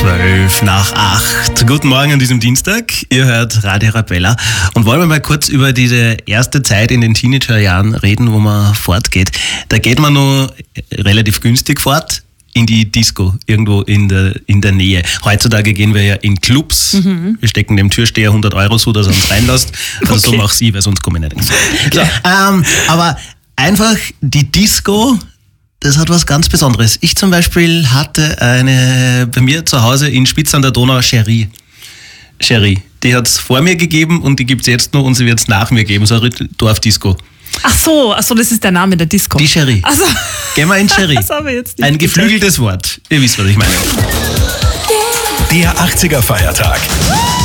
8:12. Guten Morgen an diesem Dienstag. Ihr hört Radio Arabella. Und wollen wir mal kurz über diese erste Zeit in den Teenagerjahren reden, wo man fortgeht. Da geht man nur relativ günstig fort in die Disco, irgendwo in der Nähe. Heutzutage gehen wir ja in Clubs. Wir stecken dem Türsteher 100 € zu, dass er uns reinlässt. Also so mach's ich, weil sonst komme ich nicht rein. So, aber einfach die Disco, das hat was ganz Besonderes. Ich zum Beispiel hatte bei mir zu Hause in Spitz an der Donau Cherie. Die hat es vor mir gegeben und die gibt es jetzt noch und sie wird es nach mir geben. So eine Dorfdisco. Ach so, das ist der Name der Disco. Die Cherie. Ach so. Gehen wir in Cherie. Das habe ich jetzt nicht Ein geflügeltes Wort. Ihr wisst, was ich meine. Der 80er Feiertag.